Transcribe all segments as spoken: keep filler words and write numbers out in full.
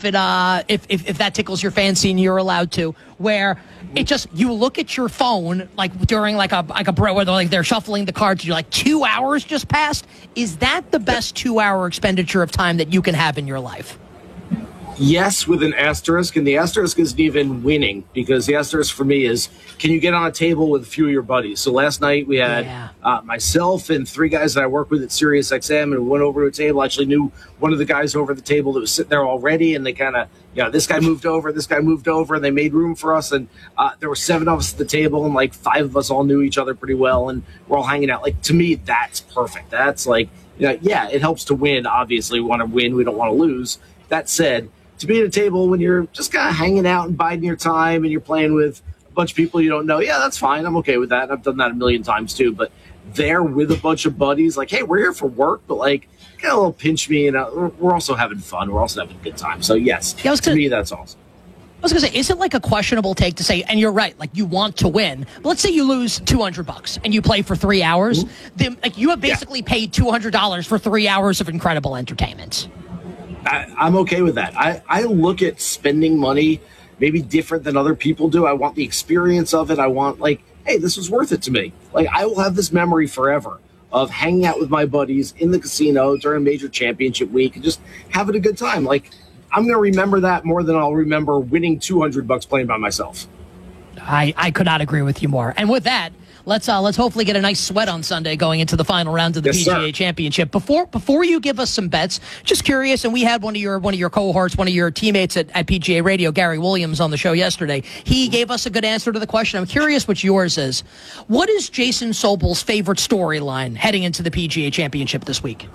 if it uh if, if if that tickles your fancy and you're allowed to, where it just you look at your phone like during like a like a break where they're like they're shuffling the cards, you're like two hours just passed. Is that the best two hour expenditure of time that you can have in your life? Yes, with an asterisk, and the asterisk isn't even winning, because the asterisk for me is, can you get on a table with a few of your buddies? So last night we had yeah. uh, myself and three guys that I work with at SiriusXM, and we went over to a table. I actually knew one of the guys over at the table that was sitting there already, and they kind of, you know, this guy moved over, this guy moved over, and they made room for us, and uh, there were seven of us at the table, and like five of us all knew each other pretty well, and we're all hanging out. Like, to me, that's perfect. That's like, you know, yeah, it helps to win. Obviously, we want to win. We don't want to lose. That said, to be at a table when you're just kind of hanging out and biding your time and you're playing with a bunch of people you don't know, yeah, that's fine. I'm okay with that. I've done that a million times too. But there with a bunch of buddies, like, hey, we're here for work, but like, kind of a little pinch me, and uh, we're also having fun. We're also having a good time. So yes, yeah, to gonna, me, that's awesome. I was going to say, is it like a questionable take to say, and you're right, like you want to win, but let's say you lose two hundred bucks and you play for three hours, mm-hmm. then like you have basically yeah. paid two hundred dollars for three hours of incredible entertainment. I, I'm okay with that. I, I look at spending money maybe different than other people do. I want the experience of it. I want, like, hey, this was worth it to me. Like, I will have this memory forever of hanging out with my buddies in the casino during major championship week and just having a good time. Like, I'm going to remember that more than I'll remember winning two hundred bucks playing by myself. I, I could not agree with you more. And with that, Let's uh, let's hopefully get a nice sweat on Sunday going into the final round of the yes, P G A sir. Championship. Before before you give us some bets, just curious, and we had one of your one of your cohorts, one of your teammates at, at P G A Radio, Gary Williams, on the show yesterday. He gave us a good answer to the question. I'm curious what yours is. What is Jason Sobel's favorite storyline heading into the P G A Championship this week?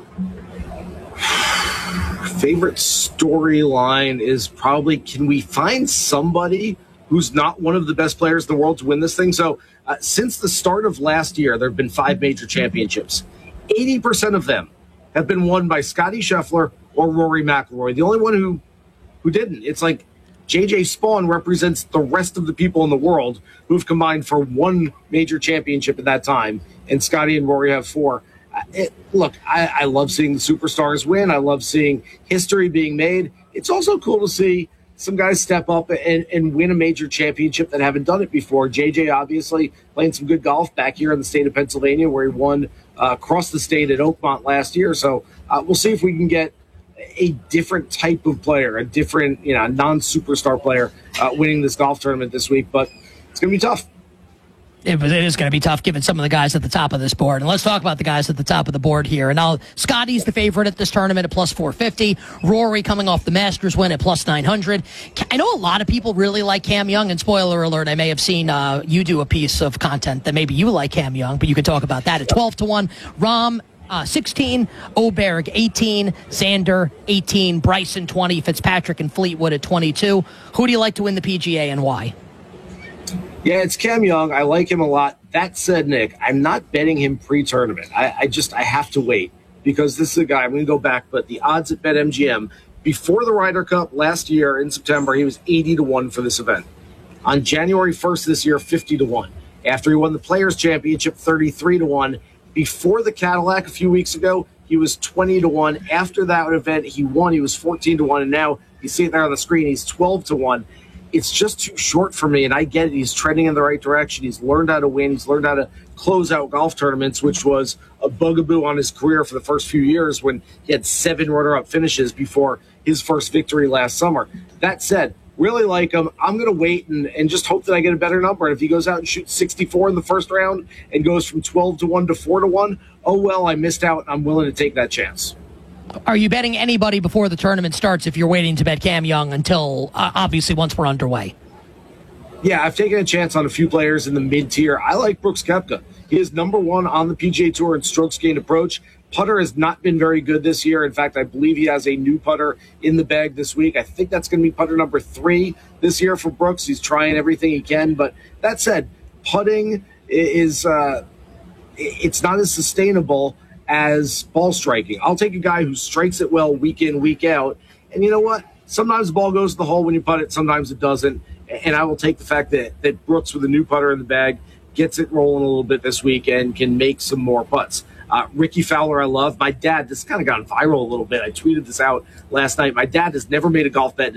Favorite storyline is probably, can we find somebody who's not one of the best players in the world to win this thing? So uh, since the start of last year, there have been five major championships. eighty percent of them have been won by Scottie Scheffler or Rory McIlroy. The only one who, who didn't. It's like J J Spaun represents the rest of the people in the world who've combined for one major championship at that time, and Scottie and Rory have four. Uh, it, look, I, I love seeing the superstars win. I love seeing history being made. It's also cool to see some guys step up and, and win a major championship that haven't done it before. J J obviously playing some good golf back here in the state of Pennsylvania, where he won uh, across the state at Oakmont last year. So uh, we'll see if we can get a different type of player, a different, you know, non-superstar player uh, winning this golf tournament this week. But it's going to be tough. It, it is going to be tough given some of the guys at the top of this board. And let's talk about the guys at the top of the board here. And I'll, Scottie's the favorite at this tournament at plus four fifty. Rory coming off the Masters win at plus nine hundred. I know a lot of people really like Cam Young, and spoiler alert, I may have seen uh, you do a piece of content that maybe you like Cam Young, but you could talk about that at twelve to one. Rahm, Uh, sixteen, Oberg eighteen, Xander eighteen, Bryson twenty, Fitzpatrick and Fleetwood at twenty-two. Who do you like to win the P G A and why? Yeah, it's Cam Young. I like him a lot. That said, Nick, I'm not betting him pre-tournament. I, I just I have to wait, because this is a guy, I'm going to go back, but the odds at BetMGM, before the Ryder Cup last year in September, he was eighty to one for this event. On January first this year, fifty to one. After he won the Players' Championship, thirty-three to one. Before the Cadillac a few weeks ago, he was twenty to one. After that event, he won. He was fourteen to one. And now you see it there on the screen. He's twelve to one. It's just too short for me, and I get it. He's trending in the right direction. He's learned how to win. He's learned how to close out golf tournaments, which was a bugaboo on his career for the first few years when he had seven runner-up finishes before his first victory last summer. That said, really like him. I'm going to wait and, and just hope that I get a better number. And if he goes out and shoots sixty-four in the first round and goes from twelve to one to four to one, oh, well, I missed out, and I'm willing to take that chance. Are you betting anybody before the tournament starts if you're waiting to bet Cam Young until, uh, obviously, once we're underway? Yeah, I've taken a chance on a few players in the mid-tier. I like Brooks Koepka. He is number one on the P G A Tour in strokes gained approach. Putter has not been very good this year. In fact, I believe he has a new putter in the bag this week. I think that's going to be putter number three this year for Brooks. He's trying everything he can. But that said, putting is uh, it's not as sustainable as ball striking. I'll take a guy who strikes it well week in, week out. And you know what? Sometimes the ball goes to the hole when you putt it. Sometimes it doesn't. And I will take the fact that, that Brooks, with a new putter in the bag, gets it rolling a little bit this week and can make some more putts. Uh, Ricky Fowler, I love. My dad, this kind of gone viral a little bit. I tweeted this out last night. My dad has never made a golf bet in